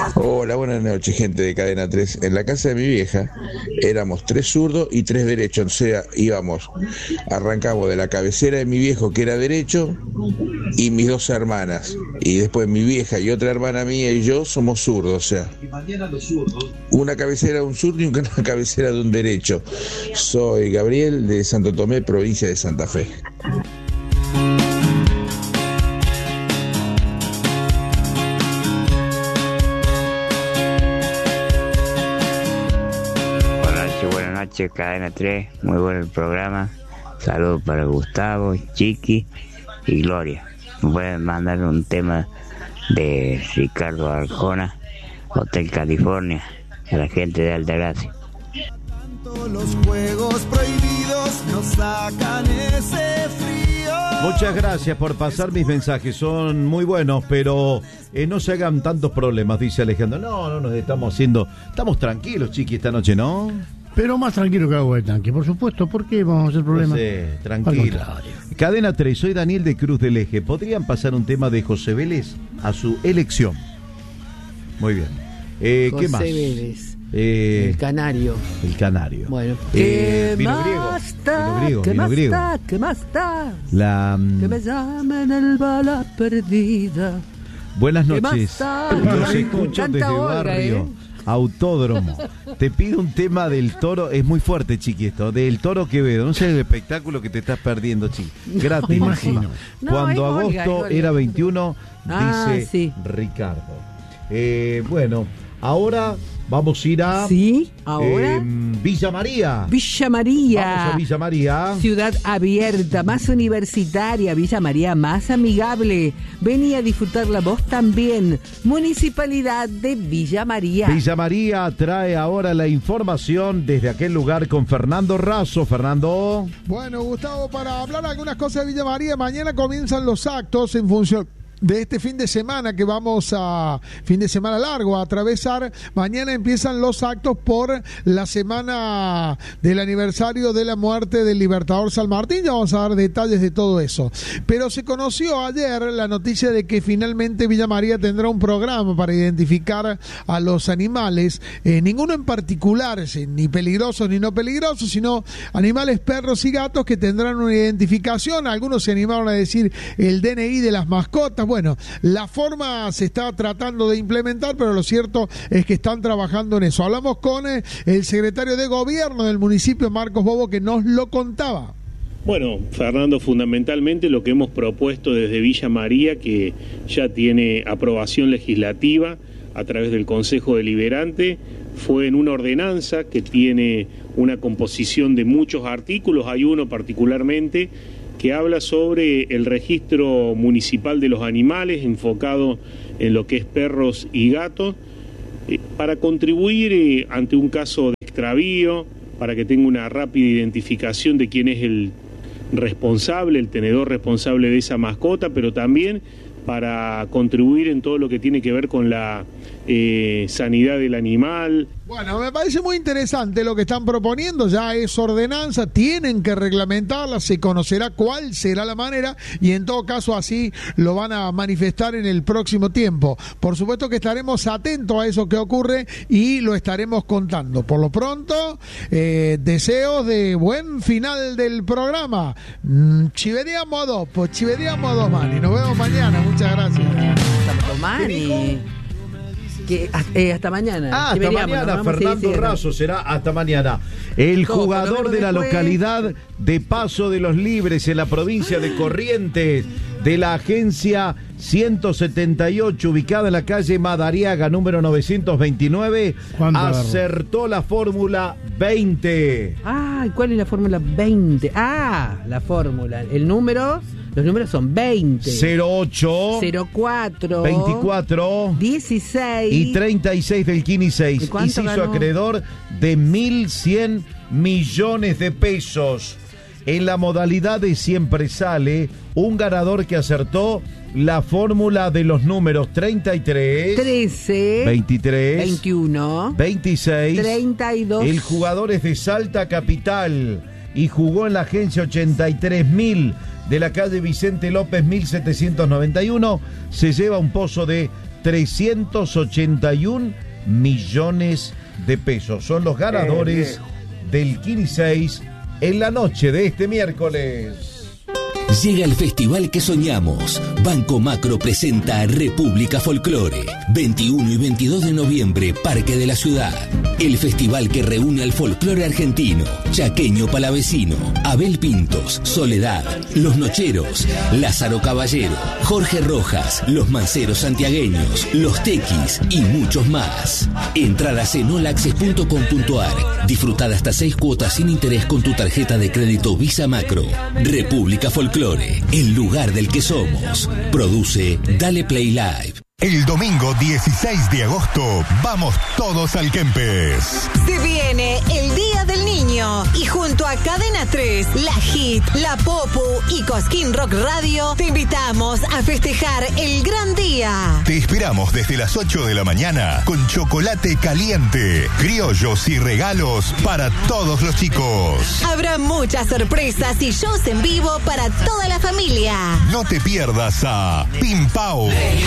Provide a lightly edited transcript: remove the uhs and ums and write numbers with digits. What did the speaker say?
Hola, buenas noches, gente de Cadena 3. En la casa de mi vieja éramos 3 zurdos y 3 derechos. O sea, arrancamos de la cabecera de mi viejo, que era derecho, y mis 2 hermanas. Y después mi vieja y otra hermana mía y yo somos zurdos. O sea, una cabecera de un zurdo y una cabecera de un derecho. Soy Gabriel de Santo Tomé, provincia de Santa Fe. Cadena 3, muy bueno el programa. Saludos para Gustavo, Chiqui y Gloria. Me pueden mandar un tema de Ricardo Arjona, Hotel California, a la gente de Altagracia. Los juegos prohibidos nos sacan ese frío. Muchas gracias por pasar mis mensajes, son muy buenos, pero no se hagan tantos problemas, dice Alejandro. No nos estamos tranquilos, Chiqui, esta noche, ¿no? Pero más tranquilo que agua de tanque, por supuesto. ¿Por qué vamos a hacer problemas? No sé, tranquilo. Cadena 3, soy Daniel de Cruz del Eje. ¿Podrían pasar un tema de José Vélez a su elección? Muy bien. ¿Qué más? José Vélez. El Canario. El Canario. Bueno. ¿Qué más está? ¿Qué más está? ¿Qué más está? Que me llamen el bala perdida. Buenas noches. Los escucho desde Barrio Autódromo. Te pido un tema del Toro. Es muy fuerte, Chiqui, esto. Del Toro Quevedo. No sé el espectáculo que te estás perdiendo, Chiqui. Gratis. Me imagino. Cuando agosto era 21, dice sí. Ricardo. Bueno, ahora vamos a ir a... ¿Sí? ¿Ahora? Villa María. Villa María. Vamos a Villa María. Ciudad abierta, más universitaria, Villa María más amigable. Vení a disfrutarla vos también. Municipalidad de Villa María. Villa María trae ahora la información desde aquel lugar con Fernando Razo. Fernando. Bueno, Gustavo, para hablar algunas cosas de Villa María, mañana comienzan los actos en función de este fin de semana que vamos fin de semana largo a atravesar. Mañana empiezan los actos por la semana del aniversario de la muerte del Libertador San Martín. Ya vamos a dar detalles de todo eso. Pero se conoció ayer la noticia de que finalmente Villa María tendrá un programa para identificar a los animales, ninguno en particular, ni peligrosos ni no peligrosos, sino animales, perros y gatos que tendrán una identificación. Algunos se animaron a decir el DNI de las mascotas. Bueno, la forma se está tratando de implementar, pero lo cierto es que están trabajando en eso. Hablamos con el secretario de Gobierno del municipio, Marcos Bobo, que nos lo contaba. Bueno, Fernando, fundamentalmente lo que hemos propuesto desde Villa María, que ya tiene aprobación legislativa a través del Consejo Deliberante, fue en una ordenanza que tiene una composición de muchos artículos. Hay uno particularmente que habla sobre el registro municipal de los animales, enfocado en lo que es perros y gatos, para contribuir ante un caso de extravío, para que tenga una rápida identificación de quién es el responsable, el tenedor responsable de esa mascota, pero también para contribuir en todo lo que tiene que ver con la sanidad del animal. Bueno, me parece muy interesante lo que están proponiendo. Ya es ordenanza, tienen que reglamentarla, se conocerá cuál será la manera y en todo caso así lo van a manifestar en el próximo tiempo. Por supuesto que estaremos atentos a eso que ocurre y lo estaremos contando. Por lo pronto, deseos de buen final del programa. Ci vediamo dopo, domani. Nos vemos mañana, muchas gracias. Domani. Hasta mañana. Hasta mañana, Fernando Razo será hasta mañana. El jugador de la localidad de Paso de los Libres en la provincia de Corrientes, de la agencia 178, ubicada en la calle Madariaga, número 929, acertó la fórmula 20. ¿Cuál es la fórmula 20? La fórmula. El número... Los números son 20, 08, 04, 24, 16 y 36 del Kini 6. Y se hizo acreedor de 1.100 millones de pesos. En la modalidad de siempre sale un ganador que acertó la fórmula de los números 33, 13, 23, 21, 26, 32. El jugador es de Salta Capital y jugó en la agencia 83.000 de la calle Vicente López 1791, se lleva un pozo de 381 millones de pesos. Son los ganadores del Kini 6 en la noche de este miércoles. Llega el festival que soñamos. Banco Macro presenta República Folclore. 21 y 22 de noviembre, Parque de la Ciudad. El festival que reúne al folclore argentino, chaqueño palavecino, Abel Pintos, Soledad, Los Nocheros, Lázaro Caballero, Jorge Rojas, Los Manceros Santiagueños, Los Tequis y muchos más. Entradas en olaccess.com.ar. Disfrutar hasta 6 cuotas sin interés con tu tarjeta de crédito Visa Macro. República Folclore, el lugar del que somos. Produce Dale Play Live. El domingo 16 de agosto vamos todos al Kempes. Se viene el Día del Niño y junto a Cadena 3, La Hit, La Popu y Cosquín Rock Radio te invitamos a festejar el gran día. Te esperamos desde las 8 de la mañana con chocolate caliente, criollos y regalos para todos los chicos. Habrá muchas sorpresas y shows en vivo para toda la familia. No te pierdas a Pim Pau,